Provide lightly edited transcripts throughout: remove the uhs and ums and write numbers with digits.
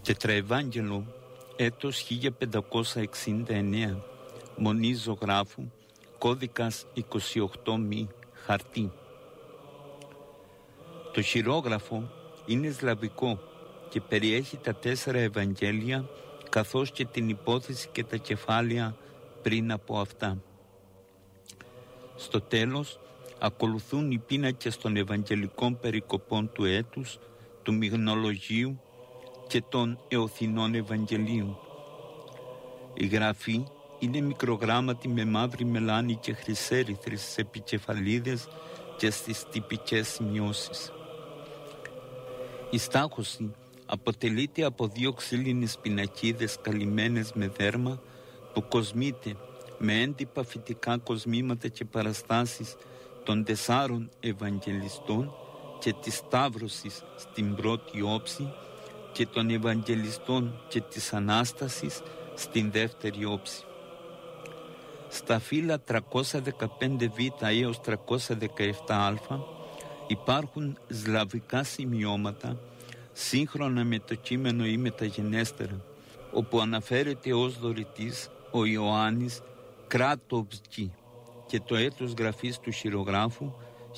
Τετραευάγγελο, έτος 1569, μονή ζωγράφου, κώδικας 28 μη, χαρτί. Το χειρόγραφο είναι σλαβικό και περιέχει τα 4 Ευαγγέλια, καθώς και την υπόθεση και τα κεφάλαια πριν από αυτά. Στο τέλος ακολουθούν οι πίνακες των Ευαγγελικών περικοπών του έτους, του Μυγνολογίου και των Εωθινών Ευαγγελίων. Η γραφή είναι μικρογράμματη με μαύρη μελάνη και χρυσέρυθρη στις επικεφαλίδες και στις τυπικές σημειώσεις. Η στάχωση αποτελείται από 2 ξύλινες πινακίδες καλυμμένες με δέρμα που κοσμείται με έντυπα φυτικά κοσμήματα και παραστάσεις των 4 Ευαγγελιστών και της Σταύρωσης στην πρώτη όψη και των Ευαγγελιστών και της Ανάστασης στην δεύτερη όψη. Στα φύλλα 315β έως 317α υπάρχουν σλαβικά σημειώματα σύγχρονα με το κείμενο ή μεταγενέστερα, όπου αναφέρεται ως δωρητής ο Ιωάννης Κράτοβσκι και το έτος γραφής του χειρογράφου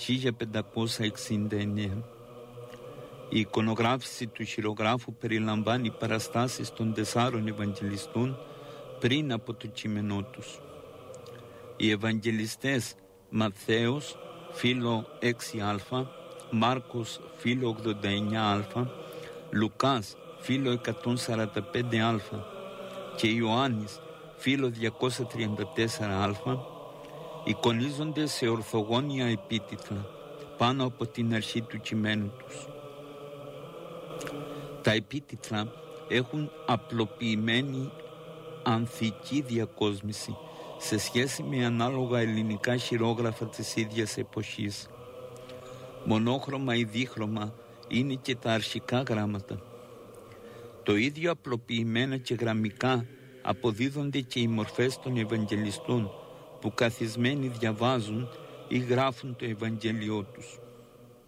1569. Η εικονογράφηση του χειρογράφου περιλαμβάνει παραστάσεις των 4 Ευαγγελιστών πριν από το κείμενό τους. Οι Ευαγγελιστές Ματθαίος φύλλο 6α, Μάρκος φύλλο 89α, Λουκάς φύλλο 145α και Ιωάννης φύλλο 234α εικονίζονται σε ορθογώνια επίτιτλα πάνω από την αρχή του κειμένου τους. Τα επίτιτλα έχουν απλοποιημένη ανθική διακόσμηση σε σχέση με ανάλογα ελληνικά χειρόγραφα της ίδιας εποχής. Μονόχρωμα ή δίχρωμα είναι και τα αρχικά γράμματα. Το ίδιο απλοποιημένα και γραμμικά αποδίδονται και οι μορφές των Ευαγγελιστών που καθισμένοι διαβάζουν ή γράφουν το Ευαγγέλιό τους.